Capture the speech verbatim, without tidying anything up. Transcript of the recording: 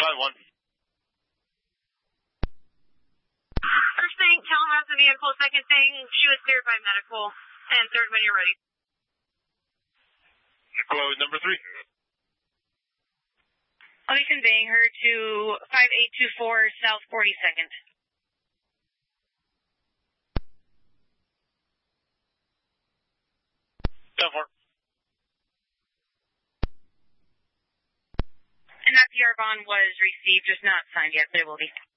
five one. First thing, tell him how's the vehicle. Second thing, she was cleared by medical. And third, when you're ready. Hello, number three. I'll be conveying her to five eight two four South forty-second. ten four. And that P R bond was received, just not signed yet, but it will be.